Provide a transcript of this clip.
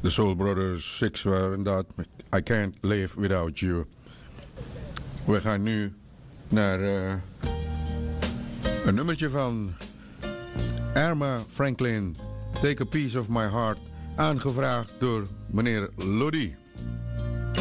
de Soul Brothers, Six waren dat. I Can't Live Without You. We gaan nu naar een nummertje van Erma Franklin. Take a Piece of My Heart. Aangevraagd door meneer Lodi.